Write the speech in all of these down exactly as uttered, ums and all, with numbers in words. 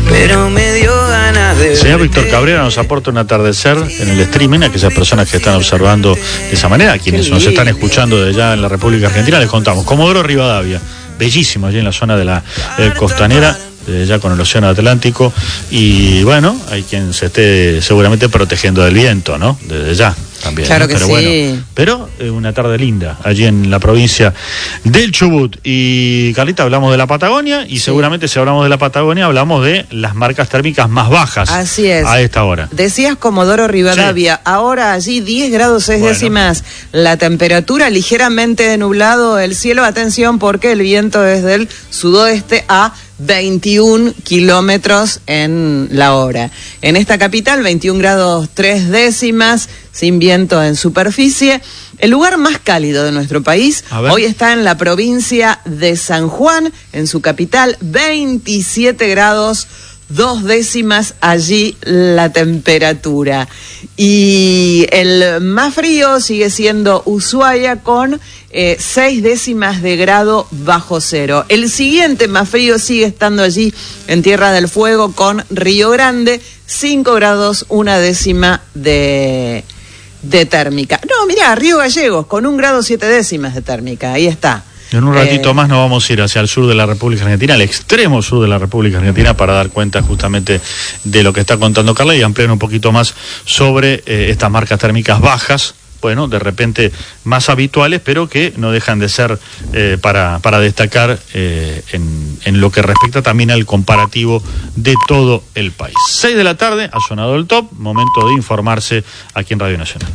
pero me dio ganas de... Señor Víctor Cabrera nos aporta un atardecer en el streaming, a aquellas personas que están observando de esa manera, a quienes nos están escuchando de allá en la República Argentina, les contamos. Comodoro Rivadavia, bellísimo allí en la zona de la eh, costanera, eh, ya con el océano Atlántico, y bueno, hay quien se esté seguramente protegiendo del viento, ¿no? Desde ya. También, claro, ¿no? que Pero sí. Bueno, pero eh, una tarde linda allí en la provincia del Chubut. Y Carlita, hablamos de la Patagonia y sí. seguramente si hablamos de la Patagonia hablamos de las marcas térmicas más bajas. Así es. A esta hora. Decías Comodoro Rivadavia, sí. Ahora allí diez grados seis bueno. décimas la temperatura, ligeramente nublado el cielo. Atención porque el viento es del sudoeste a veintiún kilómetros en la hora. En esta capital, veintiún grados tres décimas, sin viento en superficie. El lugar más cálido de nuestro país hoy está en la provincia de San Juan, en su capital, veintisiete grados dos décimas allí la temperatura. Y el más frío sigue siendo Ushuaia con eh, seis décimas de grado bajo cero. El siguiente más frío sigue estando allí en Tierra del Fuego con Río Grande, cinco grados una décima de, de térmica. No, mirá, Río Gallegos con un grado siete décimas de térmica, ahí está. En un ratito eh, más nos vamos a ir hacia el sur de la República Argentina, al extremo sur de la República Argentina, para dar cuenta justamente de lo que está contando Carla y ampliar un poquito más sobre eh, estas marcas térmicas bajas, bueno, de repente más habituales, pero que no dejan de ser eh, para, para destacar eh, en, en lo que respecta también al comparativo de todo el país. Seis de la tarde, ha sonado el top, momento de informarse aquí en Radio Nacional.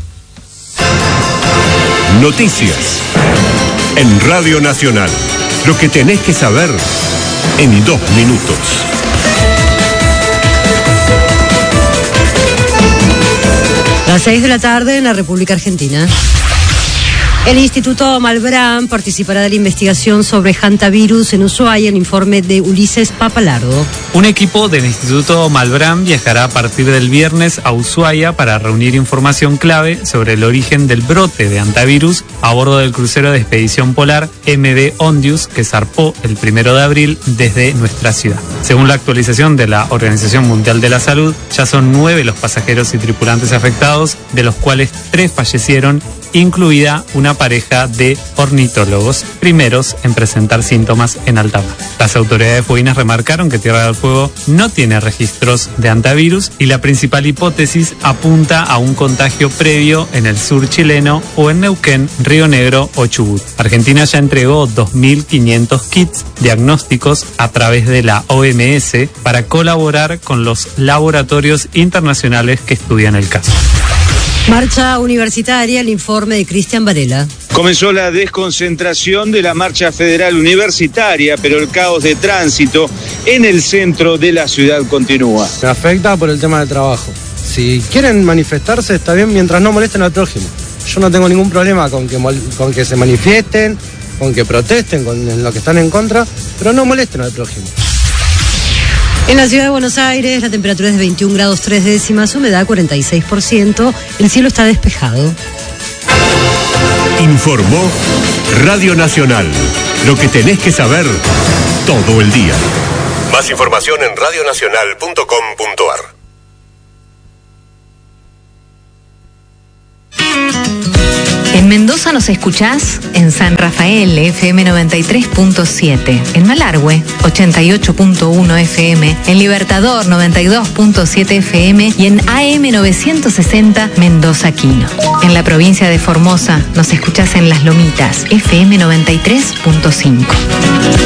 Noticias en Radio Nacional. Lo que tenés que saber en dos minutos. Las seis de la tarde en la República Argentina. El Instituto Malbrán participará de la investigación sobre hantavirus en Ushuaia, el informe de Ulises Papalardo. Un equipo del Instituto Malbrán viajará a partir del viernes a Ushuaia para reunir información clave sobre el origen del brote de hantavirus a bordo del crucero de expedición polar M V Ondius, que zarpó el primero de abril desde nuestra ciudad. Según la actualización de la Organización Mundial de la Salud, ya son nueve los pasajeros y tripulantes afectados, de los cuales tres fallecieron, incluida una pareja de ornitólogos, primeros en presentar síntomas en alta mar. Las autoridades fueguinas remarcaron que Tierra del Fuego no tiene registros de hantavirus y la principal hipótesis apunta a un contagio previo en el sur chileno o en Neuquén, Río Negro o Chubut. Argentina ya entregó dos mil quinientos kits diagnósticos a través de la O M S para colaborar con los laboratorios internacionales que estudian el caso. Marcha universitaria, el informe de Cristian Varela. Comenzó la desconcentración de la marcha federal universitaria, pero el caos de tránsito en el centro de la ciudad continúa. Me afecta por el tema del trabajo. Si quieren manifestarse está bien mientras no molesten al prójimo. Yo no tengo ningún problema con que, con que se manifiesten, con que protesten, con lo que están en contra, pero no molesten al prójimo. En la ciudad de Buenos Aires la temperatura es de veintiún grados tres décimas, humedad cuarenta y seis por ciento, el cielo está despejado. Informó Radio Nacional. Lo que tenés que saber todo el día. Más información en radio nacional punto com punto a r. En Mendoza nos escuchás en San Rafael, F M noventa y tres punto siete, en Malargüe, ochenta y ocho punto uno F M, en Libertador, noventa y dos punto siete F M y en A M novecientos sesenta Mendoza Quino. En la provincia de Formosa nos escuchás en Las Lomitas, F M noventa y tres punto cinco.